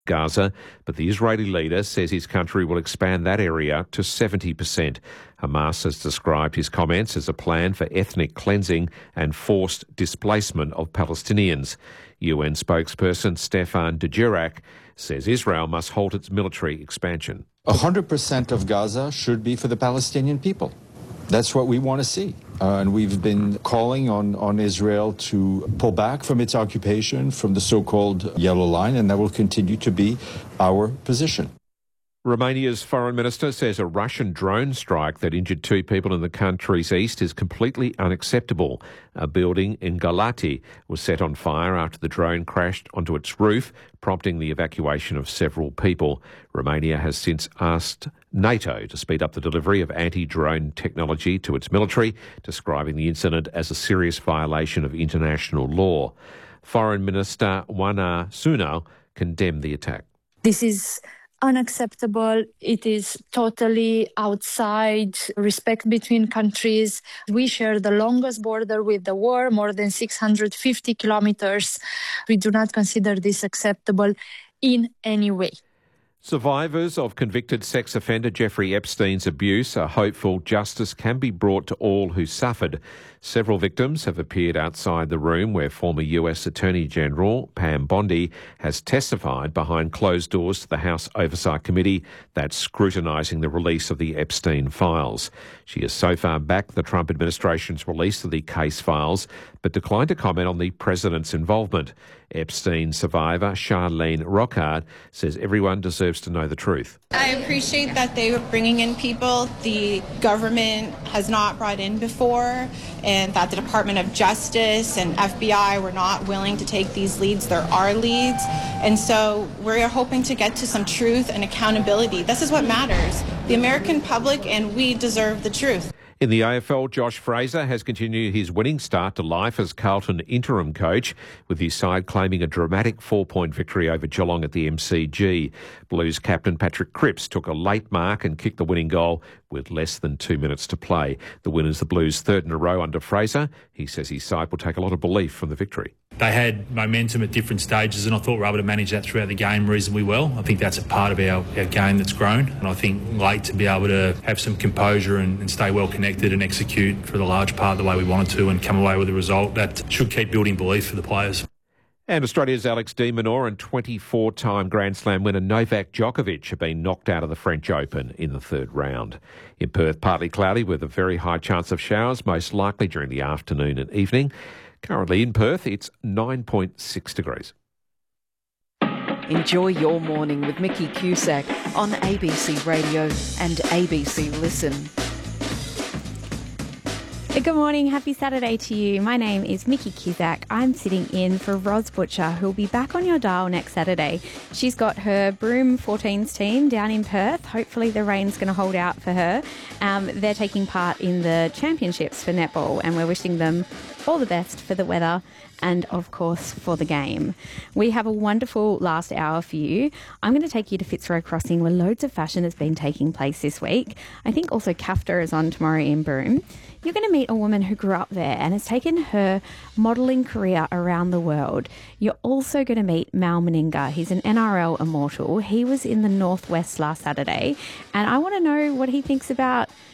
Gaza, but the Israeli leader says his country will expand that area to 70%. Hamas has described his comments as a plan for ethnic cleansing and forced displacement of Palestinians. UN spokesperson Stefan Dujarric says Israel must halt its military expansion. 100% of Gaza should be for the Palestinian people. That's what we want to see. And we've been calling on Israel to pull back from its occupation, from the so-called Yellow Line, and that will continue to be our position. Romania's foreign minister says a Russian drone strike that injured 2 people in the country's east is completely unacceptable. A building in Galati was set on fire after the drone crashed onto its roof, prompting the evacuation of several people. Romania has since asked NATO to speed up the delivery of anti-drone technology to its military, describing the incident as a serious violation of international law. Foreign Minister Wana Sunal condemned the attack. This is unacceptable. It is totally outside respect between countries. We share the longest border with the world, more than 650 kilometers. We do not consider this acceptable in any way. Survivors of convicted sex offender Jeffrey Epstein's abuse are hopeful justice can be brought to all who suffered. Several victims have appeared outside the room where former US Attorney General Pam Bondi has testified behind closed doors to the House Oversight Committee that's scrutinising the release of the Epstein files. She has so far backed the Trump administration's release of the case files, but declined to comment on the president's involvement. Epstein survivor Charlene Rocard says everyone deserves to know the truth. I appreciate that they were bringing in people the government has not brought in before, and that the Department of Justice and FBI were not willing to take these leads. There are leads. And so we're hoping to get to some truth and accountability. This is what matters. The American public and we deserve the truth. In the AFL, Josh Fraser has continued his winning start to life as Carlton interim coach, with his side claiming a dramatic 4-point victory over Geelong at the MCG. Blues captain Patrick Cripps took a late mark and kicked the winning goal with less than 2 minutes to play. The winners the Blues' third in a row under Fraser. He says his side will take a lot of belief from the victory. They had momentum at different stages, and I thought we were able to manage that throughout the game reasonably well. I think that's a part of our game that's grown, and I think late to be able to have some composure and stay well connected and execute for the large part the way we wanted to and come away with a result that should keep building belief for the players. And Australia's Alex de Minaur and 24-time Grand Slam winner Novak Djokovic have been knocked out of the French Open in the third round. In Perth, partly cloudy with a very high chance of showers, most likely during the afternoon and evening. Currently in Perth, it's 9.6 degrees. Enjoy your morning with Mickey Cusack on ABC Radio and ABC Listen. Good morning, happy Saturday to you. My name is Mickey Cusack. I'm sitting in for Roz Butcher, who'll be back on your dial next Saturday. She's got her Broome 14s team down in Perth. Hopefully the rain's going to hold out for her. They're taking part in the championships for netball, and we're wishing them all the best for the weather and, of course, for the game. We have a wonderful last hour for you. I'm going to take you to Fitzroy Crossing, where loads of fashion has been taking place this week. I think also CAFTA is on tomorrow in Broome. You're going to meet a woman who grew up there and has taken her modelling career around the world. You're also going to meet Mal Meninga. He's an NRL immortal. He was in the Northwest last Saturday, and I want to know what he thinks about